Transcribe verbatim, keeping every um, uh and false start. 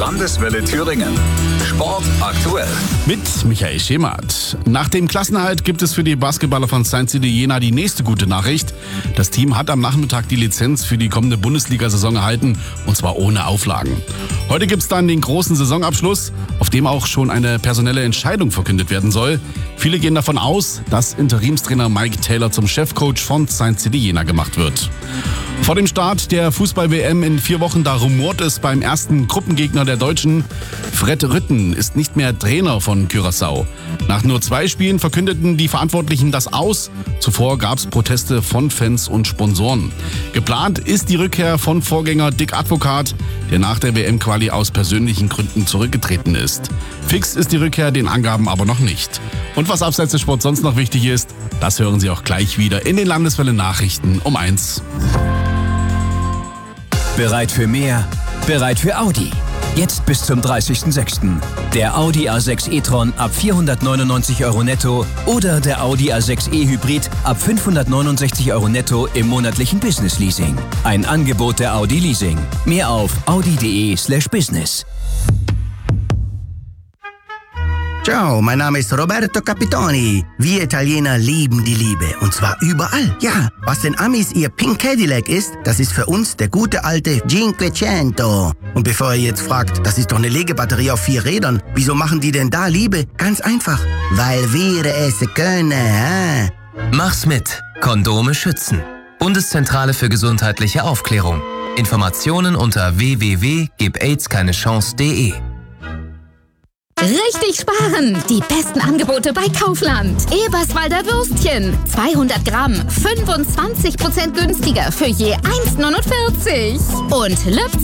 Landeswelle Thüringen. Sport aktuell. Mit Michael Schemert. Nach dem Klassenerhalt gibt es für die Basketballer von Saint City Jena die nächste gute Nachricht. Das Team hat am Nachmittag die Lizenz für die kommende Bundesliga-Saison erhalten, und zwar ohne Auflagen. Heute gibt es dann den großen Saisonabschluss, auf dem auch schon eine personelle Entscheidung verkündet werden soll. Viele gehen davon aus, dass Interimstrainer Mike Taylor zum Chefcoach von Saint City Jena gemacht wird. Vor dem Start der Fußball-W M in vier Wochen, da rumort es beim ersten Gruppengegner der Deutschen. Fred Rütten ist nicht mehr Trainer von Curaçao. Nach nur zwei Spielen verkündeten die Verantwortlichen das aus. Zuvor gab es Proteste von Fans und Sponsoren. Geplant ist die Rückkehr von Vorgänger Dick Advokat, der nach der W M-Quali aus persönlichen Gründen zurückgetreten ist. Fix ist die Rückkehr, den Angaben aber noch nicht. Und was abseits des Sports sonst noch wichtig ist, das hören Sie auch gleich wieder in den Landeswelle Nachrichten um eins. Bereit für mehr? Bereit für Audi. Jetzt bis zum dreißigsten sechsten Der Audi A sechs e-tron ab vierhundertneunundneunzig Euro netto oder der Audi A sechs e Hybrid ab fünfhundertneunundsechzig Euro netto im monatlichen Business Leasing. Ein Angebot der Audi Leasing. Mehr auf audi.de slash business. Ciao, mein Name ist Roberto Capitoni. Wir Italiener lieben die Liebe, und zwar überall. Ja, was den Amis ihr Pink Cadillac ist, das ist für uns der gute alte Cinquecento. Und bevor ihr jetzt fragt, das ist doch eine Legebatterie auf vier Rädern, wieso machen die denn da Liebe? Ganz einfach, weil wir es können. Äh? Mach's mit. Kondome schützen. Bundeszentrale für gesundheitliche Aufklärung. Informationen unter w w w punkt gib aids keine chance punkt de. Richtig sparen! Die besten Angebote bei Kaufland. Eberswalder Würstchen. zweihundert Gramm, fünfundzwanzig Prozent günstiger für je eins Komma neunundvierzig. Und Löb